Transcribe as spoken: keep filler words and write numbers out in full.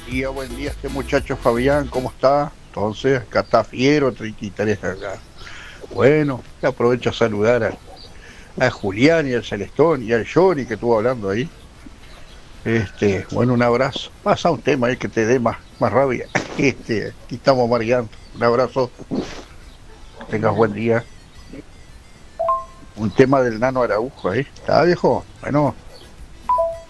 día, buen día, este muchacho Fabián, ¿cómo está? Entonces, acá está Fiero, treinta y tres acá. Bueno, aprovecho a saludar a, a Julián y al Celestón y al Johnny que estuvo hablando ahí. Este, bueno, un abrazo. Pasa un tema ahí que te dé más, más rabia. Este, aquí estamos mareando. Un abrazo, que tengas buen día. Un tema del Nano Araujo ahí. ¿Está, viejo? Bueno.